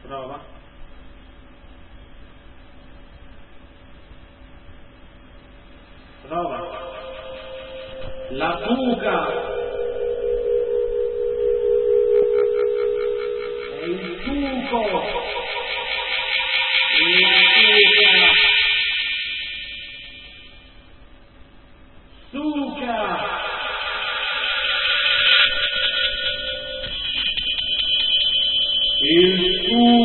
Prova. Prova. La fuga è il fuoco. La fuga. Suca. Il